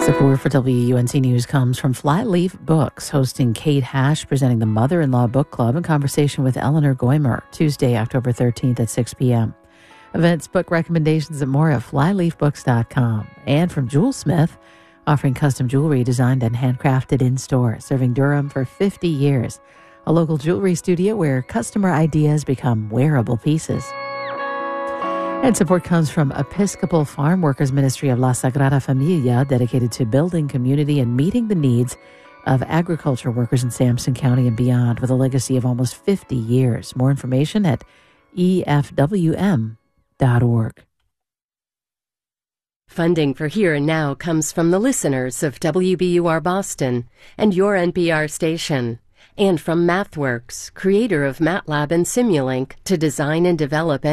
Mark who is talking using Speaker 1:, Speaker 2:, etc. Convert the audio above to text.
Speaker 1: Support for WUNC News comes from Flyleaf Books, hosting Kate Hash presenting the Mother-in-Law Book Club in conversation with Eleanor Goymer, Tuesday, October 13th at 6 p.m. Events, book recommendations, and more at flyleafbooks.com. And from Jewel Smith, offering custom jewelry designed and handcrafted in-store, serving Durham for 50 years. A local jewelry studio where customer ideas become wearable pieces. And support comes from Episcopal Farm Workers Ministry of La Sagrada Familia, dedicated to building community and meeting the needs of agriculture workers in Sampson County and beyond, with a legacy of almost 50 years. More information at efwm.org.
Speaker 2: Funding for Here and Now comes from the listeners of WBUR Boston and your NPR station, and from MathWorks, creator of MATLAB and Simulink, to design and develop